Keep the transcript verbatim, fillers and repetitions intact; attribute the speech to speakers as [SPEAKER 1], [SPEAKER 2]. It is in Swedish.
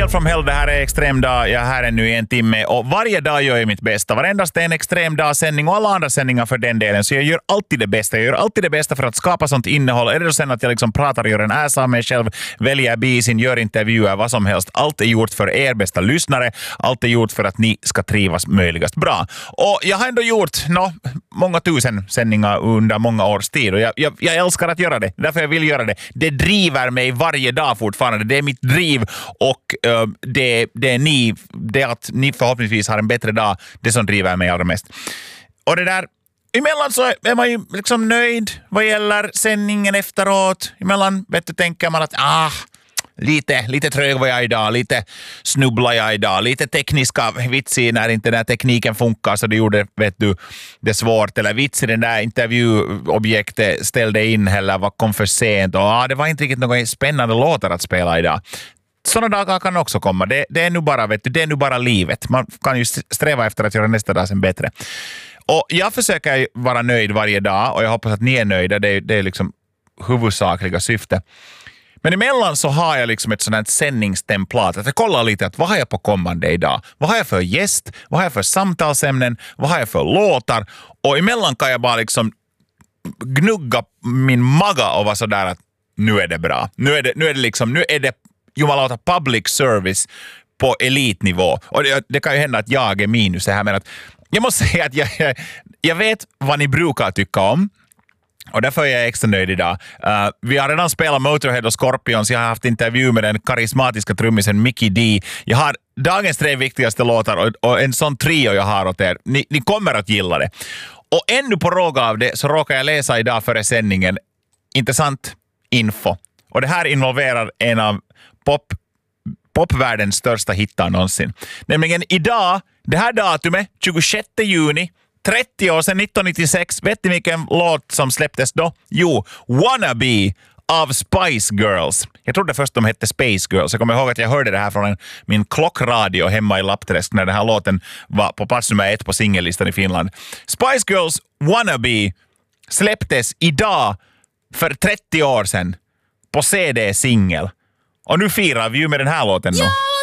[SPEAKER 1] Angel from Hell, det här är extrem dag. Jag är här nu i en timme och varje dag gör jag mitt bästa. Varendast är en extrem dag-sändning och alla andra sändningar för den delen. Så jag gör alltid det bästa. Jag gör alltid det bästa för att skapa sånt innehåll. Är det sen att jag liksom pratar och gör en äsa av mig själv, väljer bisin, gör intervjuer, vad som helst. Allt är gjort för er bästa lyssnare. Allt är gjort för att ni ska trivas möjligast bra. Och jag har ändå gjort no, många tusen sändningar under många års tid. Och jag, jag, jag älskar att göra det. Därför jag vill göra det. Det driver mig varje dag fortfarande. Det är mitt driv och uh, det, det är ni, det är att ni förhoppningsvis har en bättre dag, det som driver mig allra mest. Och det där, emellan så är man ju liksom nöjd vad gäller sändningen efteråt. Emellan vet du, tänker man att ah, lite, lite trög var jag idag, lite snubblar jag idag, lite tekniska vitsi när inte den här tekniken funkar så det gjorde, vet du, det svårt. Eller vitsi den där intervjuobjektet ställde in eller var kom för sent och ah, det var inte riktigt några spännande låtar att spela idag. Sådana dagar kan också komma. Det, det är nu bara, vet du, det är nu bara livet. Man kan ju sträva efter att göra nästa dag sen bättre. Och jag försöker vara nöjd varje dag och jag hoppas att ni är nöjda. Det är, det är liksom huvudsakliga syfte. Men emellan så har jag liksom ett sådant här sändningstemplat. Att jag kollar lite att vad har jag på kommande idag? Vad har jag för gäst? Vad har jag för samtalsämnen? Vad har jag för låtar? Och emellan kan jag bara liksom gnugga min maga och vara sådär att nu är det bra. Nu är det, nu är det liksom, nu är det jumalauta public service på elitnivå. Och det, det kan ju hända att jag är minus här, men att jag måste säga att jag, jag, jag vet vad ni brukar tycka om. Och därför är jag extra nöjd idag. Uh, vi har redan spelat Motorhead och Scorpions. Jag har haft intervju med den karismatiska trummisen Mickey D. Jag har dagens tre viktigaste låtar och, och en sån trio jag har åt er. Ni, ni kommer att gilla det. Och ännu på råga av det så råkar jag läsa idag före sändningen intressant info. Och det här involverar en av pop, popvärldens största hittar någonsin. Nämligen idag, det här datumet, tjugosjätte juni, trettio år sedan nittonhundranittiosex. Vet ni vilken låt som släpptes då? Jo, Wannabe av Spice Girls. Jag trodde först de hette Space Girls. Jag kommer ihåg att jag hörde det här från en, min klockradio hemma i Lappträsk när den här låten var på plats nummer ett på singellistan i Finland. Spice Girls Wannabe släpptes idag för trettio år sedan på C D-singel. Och nu firar vi ju med den här låten då.